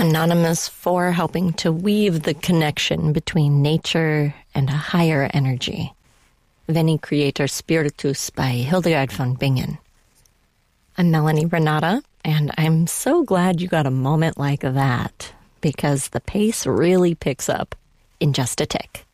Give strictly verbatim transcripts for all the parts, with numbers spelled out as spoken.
Anonymous for helping to weave the connection between nature and a higher energy. Veni Creator Spiritus by Hildegard von Bingen. I'm Melanie Renata, and I'm so glad you got a moment like that, because the pace really picks up in just a tick.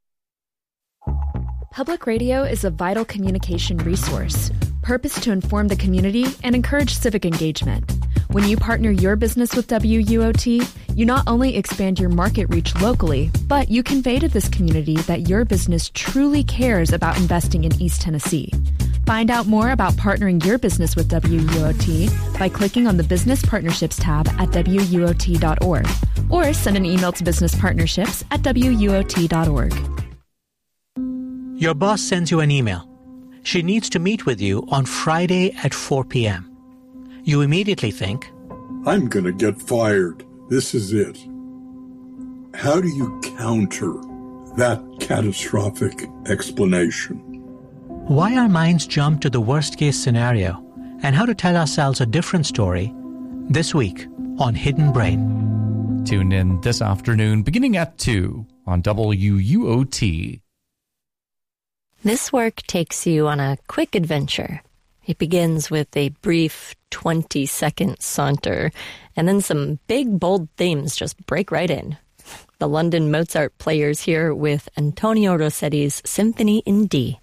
Public radio is a vital communication resource, purposed to inform the community and encourage civic engagement. When you partner your business with W U O T, you not only expand your market reach locally, but you convey to this community that your business truly cares about investing in East Tennessee. Find out more about partnering your business with W U O T by clicking on the Business Partnerships tab at W U O T dot org, or send an email to business partnerships at W U O T dot org. Your boss sends you an email. She needs to meet with you on Friday at four p.m. You immediately think, I'm going to get fired. This is it. How do you counter that catastrophic explanation? Why our minds jump to the worst-case scenario and how to tell ourselves a different story this week on Hidden Brain. Tune in this afternoon beginning at two on W U O T. This work takes you on a quick adventure. It begins with a brief twenty-second saunter, and then some big, bold themes just break right in. The London Mozart Players here with Antonio Rossetti's Symphony in D.